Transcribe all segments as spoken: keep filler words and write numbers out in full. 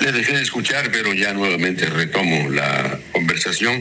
le dejé de escuchar, pero ya nuevamente retomo la conversación.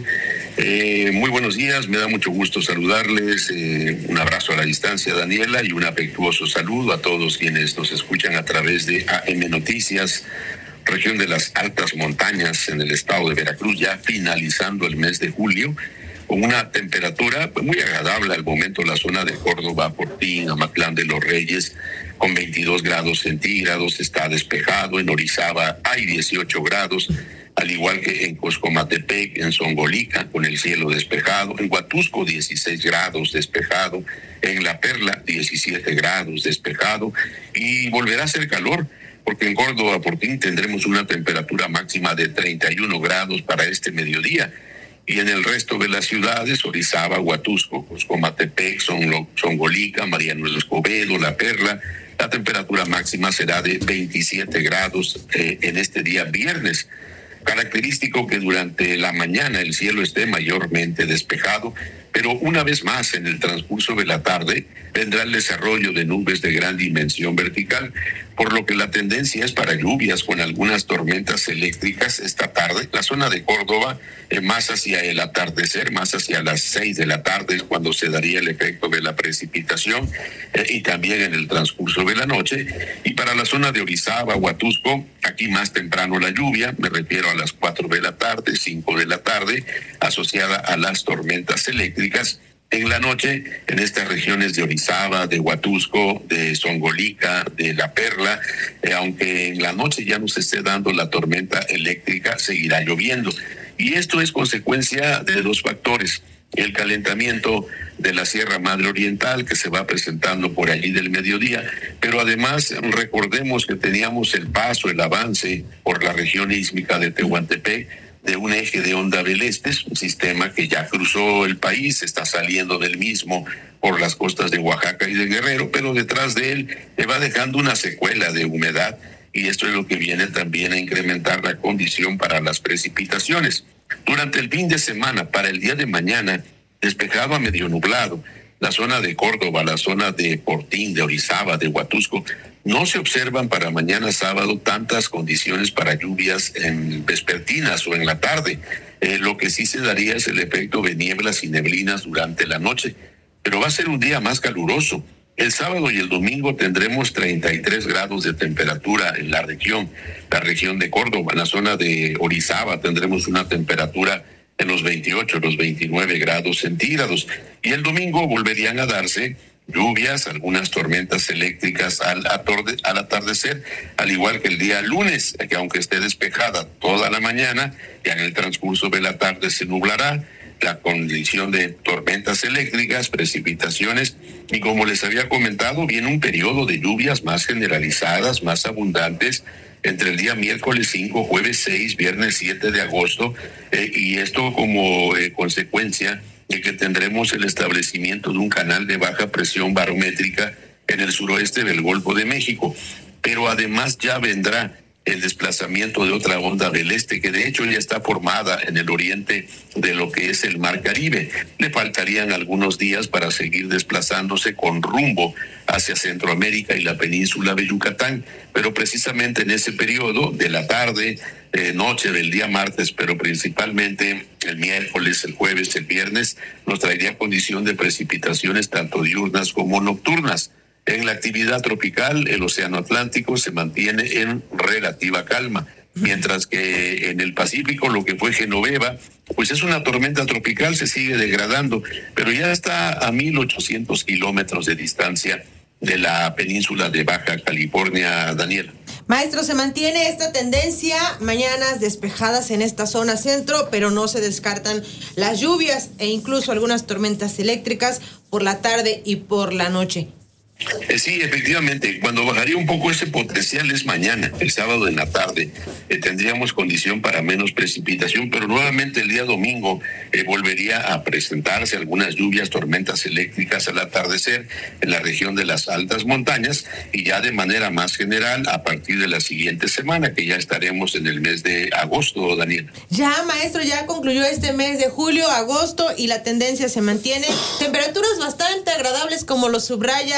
Eh, muy buenos días, me da mucho gusto saludarles. Eh, un abrazo a la distancia, Daniela, y un afectuoso saludo a todos quienes nos escuchan a través de A M Noticias, región de las altas montañas en el estado de Veracruz, ya finalizando el mes de julio, con una temperatura muy agradable al momento en la zona de Córdoba, Portín, Amatlán de los Reyes, con veintidós grados centígrados, está despejado. En Orizaba hay dieciocho grados, al igual que en Coscomatepec, en Zongolica, con el cielo despejado, en Huatusco dieciséis grados despejado, en La Perla diecisiete grados despejado, y volverá a hacer calor, porque en Córdoba, Portín, tendremos una temperatura máxima de treinta y uno grados para este mediodía. Y en el resto de las ciudades, Orizaba, Huatusco, Coscomatepec, Zongolica, Mariano Escobedo, La Perla, la temperatura máxima será de veintisiete grados eh, en este día viernes. Característico que durante la mañana el cielo esté mayormente despejado, pero una vez más en el transcurso de la tarde vendrá el desarrollo de nubes de gran dimensión vertical, por lo que la tendencia es para lluvias con algunas tormentas eléctricas esta tarde. La zona de Córdoba, eh, más hacia el atardecer, más hacia las seis de la tarde es cuando se daría el efecto de la precipitación, eh, y también en el transcurso de la noche. Y para la zona de Orizaba, Huatusco, aquí más temprano la lluvia, me refiero a las cuatro de la tarde, cinco de la tarde, asociada a las tormentas eléctricas. En la noche, en estas regiones de Orizaba, de Huatusco, de Zongolica, de La Perla, eh, aunque en la noche ya nos esté dando la tormenta eléctrica, seguirá lloviendo. Y esto es consecuencia de dos factores: el calentamiento de la Sierra Madre Oriental, que se va presentando por allí del mediodía, pero además recordemos que teníamos el paso, el avance por la región ísmica de Tehuantepec, de un eje de onda del este, un sistema que ya cruzó el país, está saliendo del mismo por las costas de Oaxaca y de Guerrero, pero detrás de él le va dejando una secuela de humedad, y esto es lo que viene también a incrementar la condición para las precipitaciones. Durante el fin de semana, para el día de mañana, despejado a medio nublado, la zona de Córdoba, la zona de Portín, de Orizaba, de Huatusco, no se observan para mañana sábado tantas condiciones para lluvias en vespertinas o en la tarde. Eh, lo que sí se daría es el efecto de nieblas y neblinas durante la noche, pero va a ser un día más caluroso. El sábado y el domingo tendremos treinta y tres grados de temperatura en la región, la región de Córdoba. En la zona de Orizaba tendremos una temperatura en los veintiocho, los veintinueve grados centígrados. Y el domingo volverían a darse lluvias, algunas tormentas eléctricas al, atorde, al atardecer, al igual que el día lunes, que aunque esté despejada toda la mañana, ya en el transcurso de la tarde se nublará, la condición de tormentas eléctricas, precipitaciones, y como les había comentado, viene un periodo de lluvias más generalizadas, más abundantes, entre el día miércoles cinco, jueves seis, viernes siete de agosto, eh, y esto como eh, consecuencia de que tendremos el establecimiento de un canal de baja presión barométrica en el suroeste del Golfo de México. Pero además ya vendrá el desplazamiento de otra onda del este, que de hecho ya está formada en el oriente de lo que es el Mar Caribe. Le faltarían algunos días para seguir desplazándose con rumbo hacia Centroamérica y la península de Yucatán, pero precisamente en ese periodo de la tarde, eh, noche del día martes, pero principalmente el miércoles, el jueves, el viernes, nos traería condición de precipitaciones tanto diurnas como nocturnas. En la actividad tropical, el Océano Atlántico se mantiene en relativa calma, mientras que en el Pacífico, lo que fue Genoveva, pues es una tormenta tropical, se sigue degradando, pero ya está a mil ochocientos kilómetros de distancia de la península de Baja California, Daniela. Maestro, se mantiene esta tendencia, mañanas despejadas en esta zona centro, pero no se descartan las lluvias e incluso algunas tormentas eléctricas por la tarde y por la noche. Eh, sí, efectivamente, cuando bajaría un poco ese potencial es mañana, el sábado en la tarde. Eh, tendríamos condición para menos precipitación, pero nuevamente el día domingo eh, volvería a presentarse algunas lluvias, tormentas eléctricas al atardecer en la región de las altas montañas, y ya de manera más general a partir de la siguiente semana, que ya estaremos en el mes de agosto, Daniel. Ya, maestro, ya concluyó este mes de julio, agosto, y la tendencia se mantiene. Temperaturas bastante agradables, como lo subraya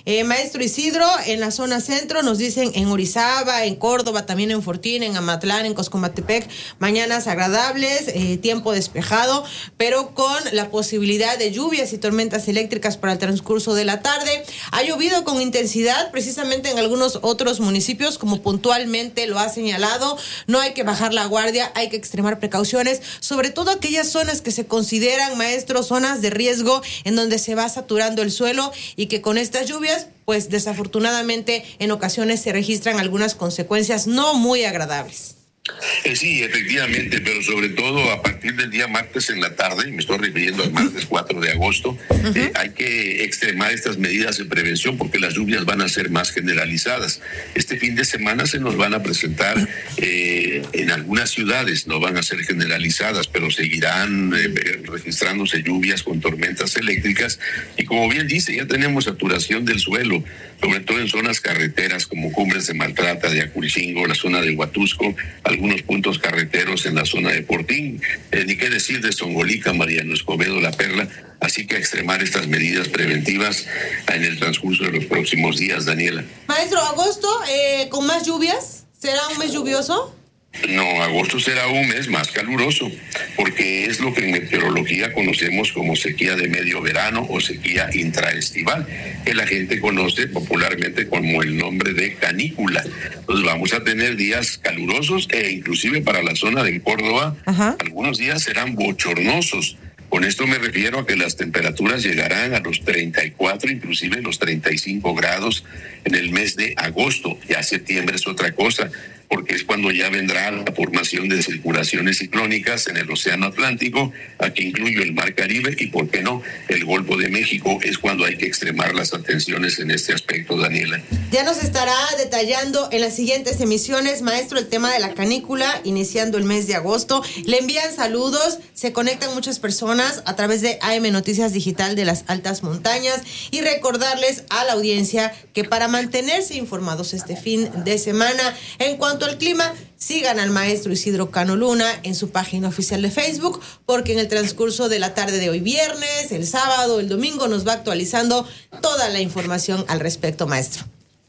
Eh, maestro Isidro, en la zona centro nos dicen en Orizaba, en Córdoba, también en Fortín, en Amatlán, en Coscomatepec, mañanas agradables, eh, tiempo despejado, pero con la posibilidad de lluvias y tormentas eléctricas para el transcurso de la tarde. Ha llovido con intensidad precisamente en algunos otros municipios, como puntualmente lo ha señalado. No hay que bajar la guardia, hay que extremar precauciones, sobre todo aquellas zonas que se consideran, maestro, zonas de riesgo en donde se va saturando el suelo y que con estas lluvias, pues desafortunadamente en ocasiones se registran algunas consecuencias no muy agradables. Eh, sí, efectivamente, pero sobre todo a partir del día martes en la tarde, me estoy refiriendo al martes cuatro de agosto, uh-huh. eh, hay que extremar estas medidas de prevención porque las lluvias van a ser más generalizadas. Este fin de semana se nos van a presentar eh, en algunas ciudades, no van a ser generalizadas, pero seguirán eh, registrándose lluvias con tormentas eléctricas y como bien dice, ya tenemos saturación del suelo, sobre todo en zonas carreteras como Cumbres de Maltrata, de Aculcingo, la zona de Huatusco, algunos puntos carreteros en la zona de Portín, eh, ni qué decir de Zongolica, Mariano Escobedo, La Perla, así que extremar estas medidas preventivas en el transcurso de los próximos días, Daniela. Maestro, agosto, eh, ¿con más lluvias? ¿Será un mes lluvioso? No, agosto será un mes más caluroso, porque es lo que en meteorología conocemos como sequía de medio verano o sequía intraestival, que la gente conoce popularmente como el nombre de canícula. Entonces vamos a tener días calurosos e inclusive para la zona de Córdoba, Ajá. algunos días serán bochornosos. Con esto me refiero a que las temperaturas llegarán a los treinta y cuatro, inclusive los treinta y cinco grados en el mes de agosto. Ya septiembre es otra cosa, porque es cuando ya vendrá la formación de circulaciones ciclónicas en el Océano Atlántico, aquí incluyo el Mar Caribe y, ¿por qué no?, el Golfo de México. Es cuando hay que extremar las atenciones en este aspecto, Daniela. Ya nos estará detallando en las siguientes emisiones, maestro, el tema de la canícula, iniciando el mes de agosto. Le envían saludos, se conectan muchas personas a través de A M Noticias Digital de las Altas Montañas y recordarles a la audiencia que para mantenerse informados este fin de semana, en cuanto al clima, sigan al maestro Isidro Cano Luna en su página oficial de Facebook, porque en el transcurso de la tarde de hoy viernes, el sábado, el domingo, nos va actualizando toda la información al respecto, maestro.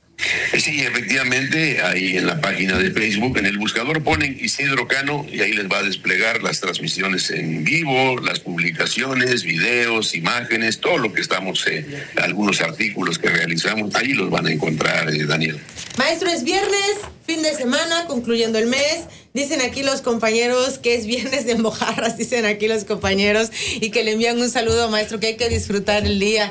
Sí, efectivamente, ahí en la página de Facebook, en el buscador ponen Isidro Cano y ahí les va a desplegar las transmisiones en vivo, las publicaciones, videos, imágenes, todo lo que estamos, eh, algunos artículos que realizamos, ahí los van a encontrar, eh, Daniel. Maestro, es viernes, fin de semana, concluyendo el mes. Dicen aquí los compañeros que es viernes de mojarras, dicen aquí los compañeros, y que le envían un saludo, maestro, que hay que disfrutar el día.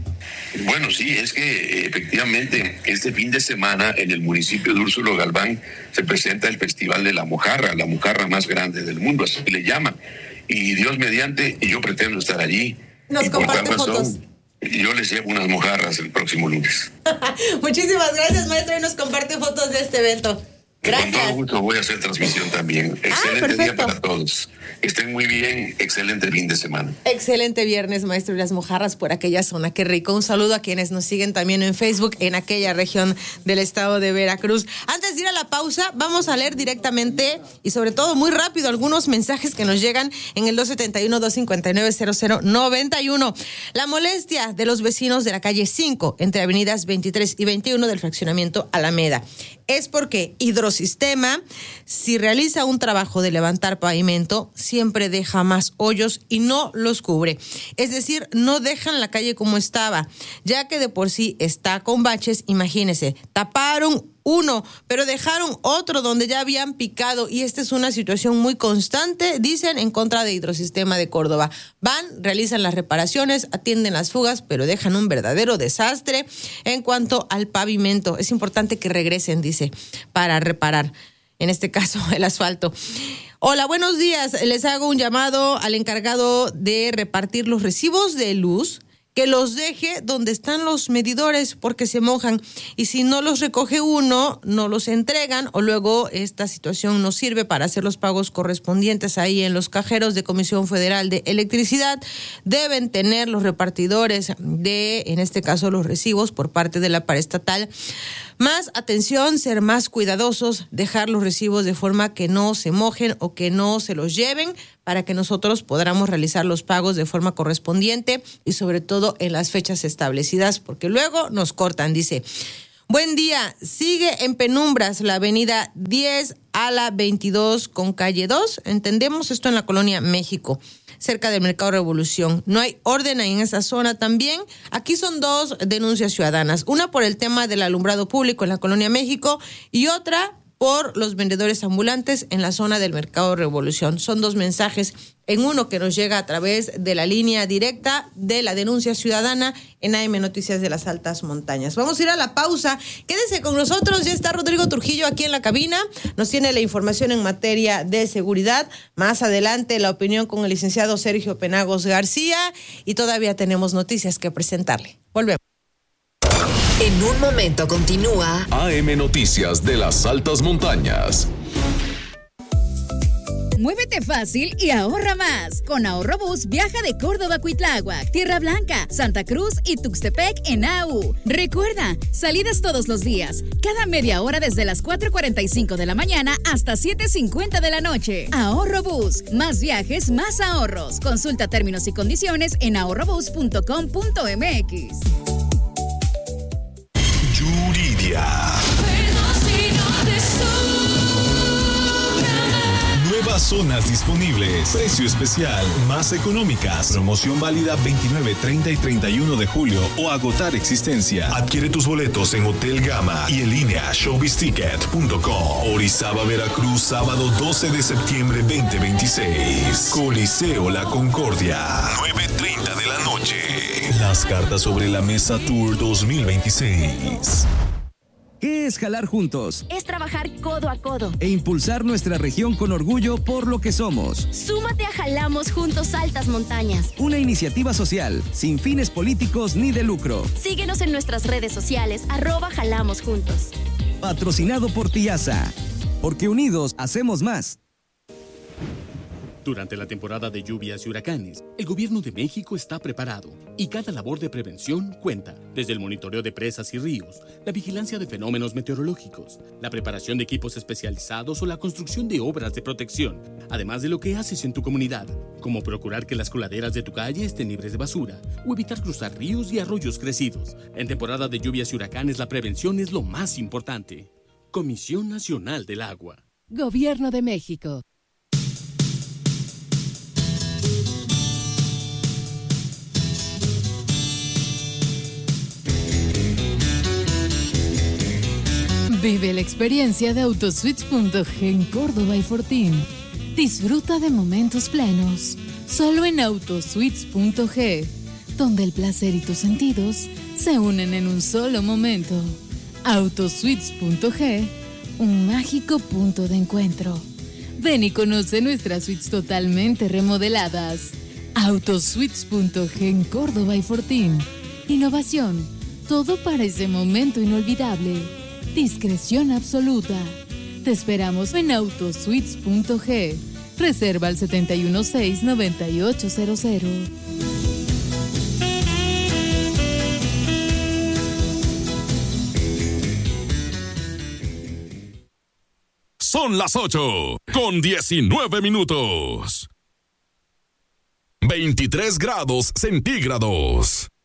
Bueno, sí, es que efectivamente este fin de semana en el municipio de Úrsulo Galván se presenta el Festival de la Mojarra, la mojarra más grande del mundo, así le llaman. Y Dios mediante, yo pretendo estar allí. Nos comparte fotos. Yo les llevo unas mojarras el próximo lunes. Muchísimas gracias, maestro, y nos comparte fotos de este evento. Gracias. Con todo gusto voy a hacer transmisión también. Excelente ah, día para todos. Estén muy bien. Excelente fin de semana. Excelente viernes, maestro, y las mojarras por aquella zona. Qué rico. Un saludo a quienes nos siguen también en Facebook en aquella región del estado de Veracruz. Antes de ir a la pausa, vamos a leer directamente y sobre todo muy rápido algunos mensajes que nos llegan en el dos siete uno, dos cinco nueve, cero cero nueve uno. La molestia de los vecinos de la calle cinco entre avenidas veintitrés y veintiuno del fraccionamiento Alameda es porque Hidrosistema, si realiza un trabajo de levantar pavimento, siempre deja más hoyos y no los cubre. Es decir, no dejan la calle como estaba, ya que de por sí está con baches. Imagínense, taparon uno, pero dejaron otro donde ya habían picado, y esta es una situación muy constante, dicen, en contra de Hidrosistema de Córdoba. Van, realizan las reparaciones, atienden las fugas, pero dejan un verdadero desastre en cuanto al pavimento. Es importante que regresen, dice, para reparar, en este caso, el asfalto. Hola, buenos días. Les hago un llamado al encargado de repartir los recibos de luz, que los deje donde están los medidores porque se mojan, y si no los recoge uno, no los entregan, o luego esta situación no sirve para hacer los pagos correspondientes ahí en los cajeros de Comisión Federal de Electricidad. Deben tener los repartidores de, en este caso, los recibos por parte de la paraestatal, Más atención, ser más cuidadosos, dejar los recibos de forma que no se mojen o que no se los lleven para que nosotros podamos realizar los pagos de forma correspondiente y sobre todo en las fechas establecidas, porque luego nos cortan, dice. Buen día, sigue en penumbras la avenida diez a la veintidós con calle dos, entendemos esto en la colonia México, cerca del Mercado Revolución. No hay orden ahí en esa zona también. Aquí son dos denuncias ciudadanas, una por el tema del alumbrado público en la colonia México y otra por los vendedores ambulantes en la zona del Mercado Revolución. Son dos mensajes en uno que nos llega a través de la línea directa de la denuncia ciudadana en A M Noticias de las Altas Montañas. Vamos a ir a la pausa. Quédese con nosotros. Ya está Rodrigo Trujillo aquí en la cabina. Nos tiene la información en materia de seguridad. Más adelante la opinión con el licenciado Sergio Penagos García y todavía tenemos noticias que presentarle. Volvemos. En un momento continúa A M Noticias de las Altas Montañas. Muévete fácil y ahorra más. Con Ahorrobús viaja de Córdoba a Cuitláhuac, Tierra Blanca, Santa Cruz y Tuxtepec en A U. Recuerda, salidas todos los días, cada media hora desde las cuatro cuarenta y cinco de la mañana hasta siete cincuenta de la noche. Ahorrobús, más viajes, más ahorros. Consulta términos y condiciones en ahorrobús punto com punto m x. Yuridia. Nuevas zonas disponibles. Precio especial. Más económicas. Promoción válida veintinueve, treinta y treinta y uno de julio o agotar existencia. Adquiere tus boletos en Hotel Gama y en línea showbiz ticket punto com. Orizaba, Veracruz, sábado doce de septiembre veinte veintiséis. Coliseo La Concordia. nueve treinta de la noche. Las cartas sobre la mesa Tour dos mil veintiséis. ¿Qué es jalar juntos? Es trabajar codo a codo e impulsar nuestra región con orgullo por lo que somos. Súmate a Jalamos Juntos Altas Montañas, una iniciativa social sin fines políticos ni de lucro. Síguenos en nuestras redes sociales, arroba Jalamos Juntos. Patrocinado por Tiasa, porque unidos hacemos más. Durante la temporada de lluvias y huracanes, el gobierno de México está preparado y cada labor de prevención cuenta, desde el monitoreo de presas y ríos, la vigilancia de fenómenos meteorológicos, la preparación de equipos especializados o la construcción de obras de protección, además de lo que haces en tu comunidad, como procurar que las coladeras de tu calle estén libres de basura o evitar cruzar ríos y arroyos crecidos. En temporada de lluvias y huracanes, la prevención es lo más importante. Comisión Nacional del Agua. Gobierno de México. Vive la experiencia de Autosuites punto g en Córdoba y Fortín. Disfruta de momentos plenos, solo en Autosuites punto g, donde el placer y tus sentidos se unen en un solo momento. Autosuites punto g, un mágico punto de encuentro. Ven y conoce nuestras suites totalmente remodeladas. Autosuites punto g en Córdoba y Fortín. Innovación, todo para ese momento inolvidable. Discreción absoluta. Te esperamos en Autosuites punto g. Reserva al setenta y uno seis, noventa y ocho cero cero. Son las ocho con diecinueve minutos. veintitrés grados centígrados.